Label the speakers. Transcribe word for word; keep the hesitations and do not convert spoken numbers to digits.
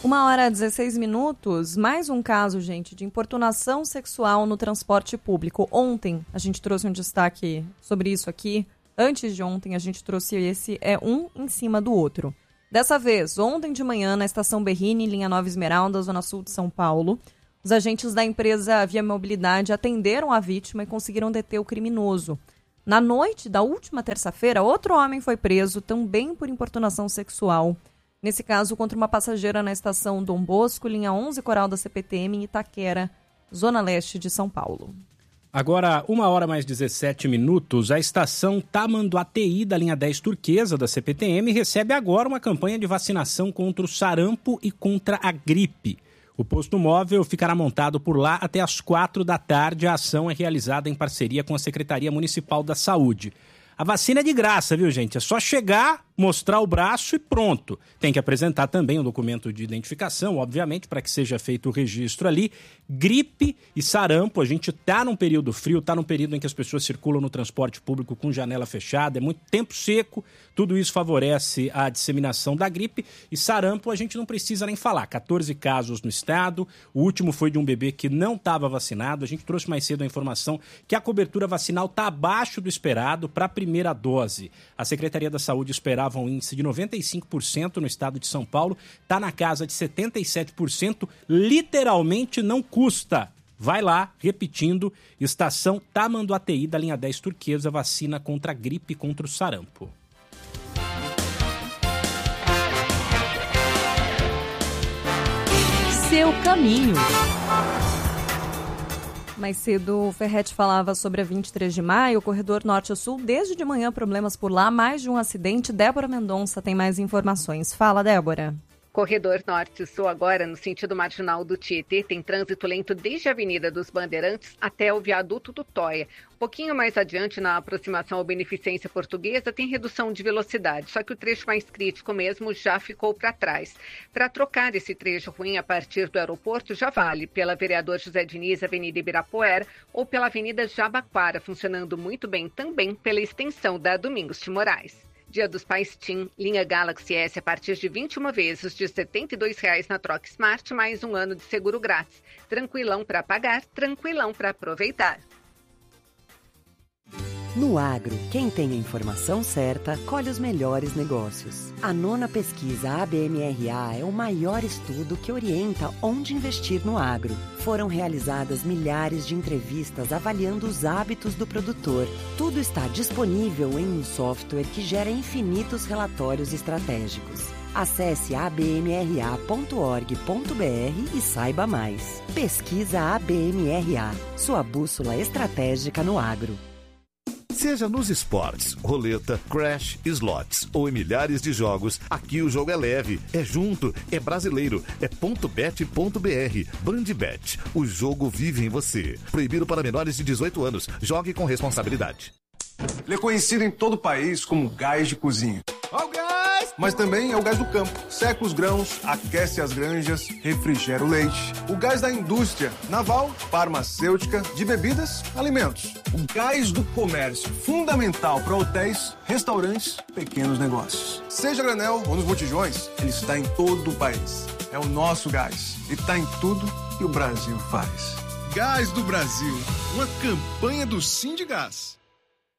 Speaker 1: Uma hora e dezesseis minutos, mais um caso, gente, de importunação sexual no transporte público. Ontem a gente trouxe um destaque sobre isso aqui. Antes de ontem a gente trouxe esse, é um em cima do outro. Dessa vez, ontem de manhã, na estação Berrini, linha Nova Esmeralda, zona sul de São Paulo, os agentes da empresa Via Mobilidade atenderam a vítima e conseguiram deter o criminoso. Na noite da última terça-feira, outro homem foi preso, também por importunação sexual. Nesse caso, contra uma passageira na estação Dom Bosco, linha onze Coral da C P T M, em Itaquera, zona leste de São Paulo.
Speaker 2: Agora, uma hora mais dezessete minutos, a estação Tamanduateí, da linha dez Turquesa da C P T M, recebe agora uma campanha de vacinação contra o sarampo e contra a gripe. O posto móvel ficará montado por lá até às quatro da tarde. A ação é realizada em parceria com a Secretaria Municipal da Saúde. A vacina é de graça, viu, gente? É só chegar, mostrar o braço e pronto. Tem que apresentar também um documento de identificação, obviamente, para que seja feito o registro ali. Gripe e sarampo, a gente está num período frio, está num período em que as pessoas circulam no transporte público com janela fechada, é muito tempo seco, tudo isso favorece a disseminação da gripe. E sarampo a gente não precisa nem falar, catorze casos no estado, o último foi de um bebê que não estava vacinado. A gente trouxe mais cedo a informação que a cobertura vacinal está abaixo do esperado para a primeira dose. A Secretaria da Saúde esperava um índice de noventa e cinco por cento no estado de São Paulo, está na casa de setenta e sete por cento, literalmente não custa. Vai lá, repetindo, estação Tamanduateí, da linha dez Turquesa, vacina contra a gripe e contra o sarampo.
Speaker 1: Seu caminho. Mais cedo, o Ferretti falava sobre a vinte e três de maio, o corredor norte a sul, desde de manhã problemas por lá, mais de um acidente. Débora Mendonça tem mais informações. Fala, Débora.
Speaker 3: Corredor Norte-Sul agora, no sentido marginal do Tietê, tem trânsito lento desde a Avenida dos Bandeirantes até o viaduto do Toia. Um pouquinho mais adiante, na aproximação ao Beneficência Portuguesa, tem redução de velocidade, só que o trecho mais crítico mesmo já ficou para trás. Para trocar esse trecho ruim a partir do aeroporto, já vale pela Vereador José Diniz, Avenida Ibirapuera, ou pela Avenida Jabaquara, funcionando muito bem também pela extensão da Domingos de Moraes. Dia dos Pais TIM, linha Galaxy S a partir de vinte e uma vezes de setenta e dois reais na troca Smart, mais um ano de seguro grátis. Tranquilão para pagar, tranquilão para aproveitar.
Speaker 4: No agro, quem tem a informação certa, colhe os melhores negócios. A nona pesquisa A B M R A é o maior estudo que orienta onde investir no agro. Foram realizadas milhares de entrevistas avaliando os hábitos do produtor. Tudo está disponível em um software que gera infinitos relatórios estratégicos. Acesse a b m r a ponto org ponto b r e saiba mais. Pesquisa A B M R A, sua bússola estratégica no agro.
Speaker 5: Seja nos esportes, roleta, crash, slots ou em milhares de jogos, aqui o jogo é leve, é junto, é brasileiro, é ponto bet ponto b r. Bandbet, o jogo vive em você. Proibido para menores de dezoito anos. Jogue com responsabilidade.
Speaker 6: Ele é conhecido em todo o país como gás de cozinha. Ó o gás! Mas também é o gás do campo. Seca os grãos, aquece as granjas, refrigera o leite. O gás da indústria naval, farmacêutica, de bebidas, alimentos. O gás do comércio, fundamental para hotéis, restaurantes, pequenos negócios. Seja granel ou nos botijões, ele está em todo o país. É o nosso gás e está em tudo que o Brasil faz.
Speaker 7: Gás do Brasil, uma campanha do Sindgás.